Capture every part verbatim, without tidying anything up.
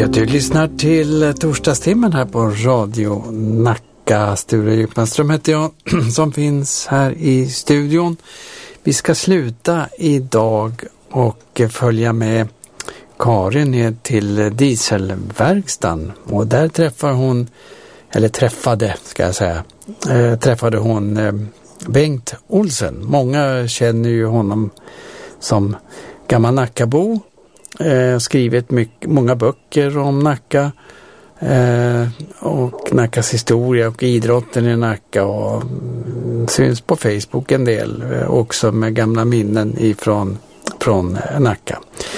Ja, du lyssnar till torsdagstimmen här på Radio Nacka. Sture Djupmanström heter jag som finns här i studion. Vi ska sluta idag och följa med Karin ner till dieselverkstan. Och där träffar hon, eller träffade ska jag säga, äh, träffade hon äh, Bengt Olsen. Många känner ju honom som gammal Nackabo. Eh, skrivit mycket, många böcker om Nacka eh, och Nackas historia och idrotten i Nacka och mm, syns på Facebook en del eh, också med gamla minnen ifrån från Nacka.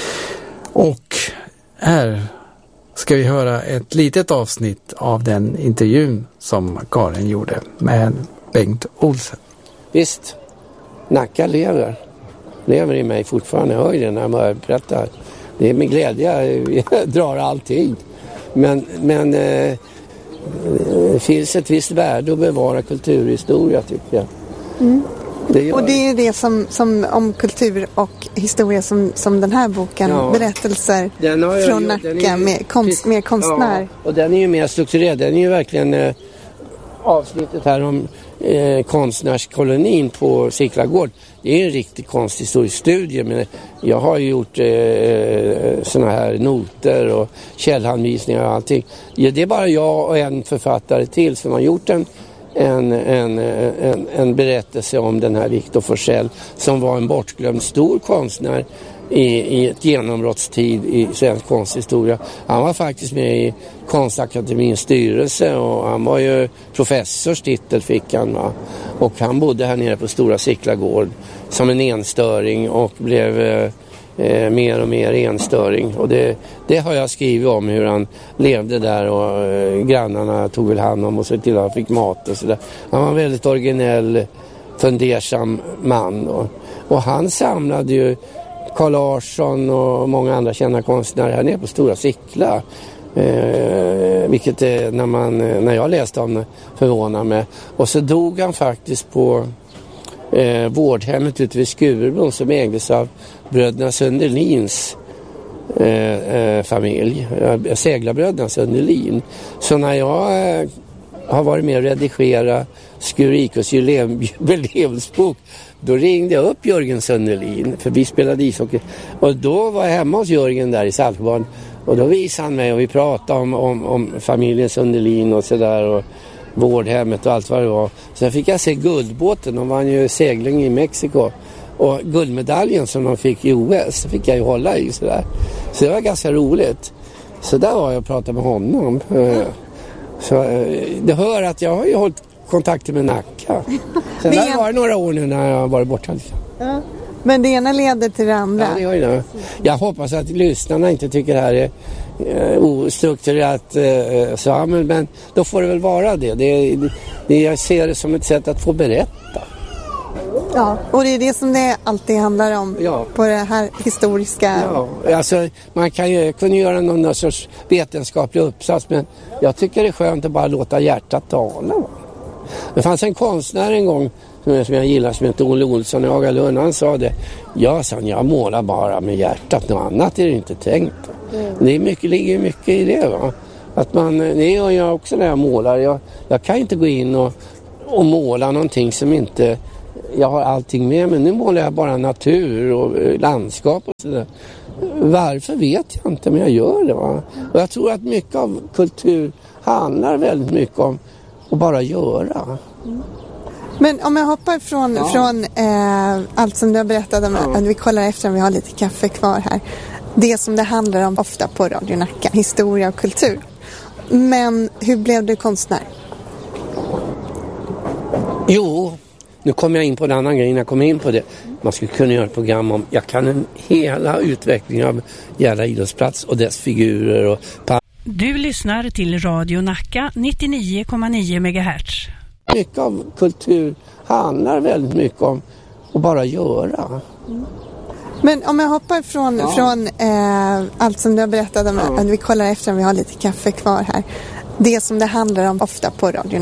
Och här ska vi höra ett litet avsnitt av den intervjun som Karin gjorde med Bengt Olsen. Visst, Nacka lever. Lever i mig fortfarande. Jag hör det när jag börjar berätta. Det är med glädje jag drar allting. Men, men eh, det finns ett visst värde att bevara kulturhistoria, tycker jag. Mm. Det och det är ju det som, som om kultur och historia som, som den här boken, ja. Berättelser jag, från Nacka ju, med, konst, med konstnär. Ja, och den är ju mer strukturerad. Den är ju verkligen eh, avsnittet här om eh, konstnärskolonin på Siklagård. Det är en riktig konsthistorisk studie, men jag har ju gjort eh, såna här noter och källhanvisningar och allting. Ja, det är bara jag och en författare till som har gjort en, en, en, en, en berättelse om den här Victor Forsell som var en bortglömd stor konstnär i, i ett genombrottstid i svensk konsthistoria. Han var faktiskt med i Konstakademins styrelse och han var ju professorstitel fick han, va? Och han bodde här nere på Stora Siklagård som en enstöring och blev eh, mer och mer enstöring. Och det, det har jag skrivit om hur han levde där och eh, grannarna tog väl hand om och så till att han fick mat och sådär. Han var en väldigt originell, fundersam man. Och, och han samlade ju Carl Larsson och många andra kända konstnärer här nere på Stora Sickla. Eh, vilket är, när, man, när jag läste om det förvånar mig. Och så dog han faktiskt på eh, vårdhemmet ute vid Skurubron som ägdes av bröderna Sunderlins eh, eh, familj. Eh, Seglarbröderna Sunderlin. Så när jag eh, har varit med och redigera Skurikos jubileumsbok, då ringde jag upp Jörgen Sunderlin, för vi spelade ishockey. Och då var jag hemma hos Jörgen där i Saltbarn. Och då visade han mig och vi pratade om, om, om familjen Sunderlin och sådär och vårdhemmet och allt vad det var. Sen fick jag se guldbåten, de vann ju segling i Mexiko. Och guldmedaljen som de fick i O S fick jag ju hålla i sådär. Så det var ganska roligt. Så där var jag och pratade med honom. Så det hör att jag har ju hållit kontakter med Nacka. Sen det har varit några år nu när jag har varit borta. Ja. Men det ena leder till det andra. Ja, det gör det. Jag hoppas att lyssnarna inte tycker det här är uh, ostrukturerat uh, så, men, men då får det väl vara det. Det, det, det. Jag ser det som ett sätt att få berätta. Ja, och det är det som det alltid handlar om, ja. På det här historiska. Ja, alltså man kan ju kunna göra någon sorts vetenskaplig uppsats, men jag tycker det är skönt att bara låta hjärtat tala. Det fanns en konstnär en gång som jag gillar som heter Olle Olsson i Hagalund. Han sa det, ja, sa han, jag målar bara med hjärtat, något annat är det inte tänkt. Mm. Det är mycket, ligger mycket i det, va? Att man, det gör jag också när jag målar. Jag, jag kan inte gå in och, och måla någonting som inte jag har allting med, men nu målar jag bara natur och landskap och sådär. Varför vet jag inte, men jag gör det, va? Och jag tror att mycket av kultur handlar väldigt mycket om att bara göra. Mm. Men om jag hoppar från, ja. från eh, allt som du har berättat om, ja. Att vi kollar efter om vi har lite kaffe kvar här. Det som det handlar om ofta på Radio Nacka, historia och kultur. Men hur blev du konstnär? Jo, nu kommer jag in på en annan grej när jag kommer in på det. Man skulle kunna göra ett program om, jag kan en hela utveckling av Järla idrottsplats och dess figurer. Och du lyssnar till Radio Nacka nittionio komma nio megahertz. Mycket av kultur handlar väldigt mycket om att bara göra. Mm. Men om jag hoppar från, ja. från eh, allt som du har berättat om, ja. Att vi kollar efter om vi har lite kaffe kvar här. Det som det handlar om ofta på Radio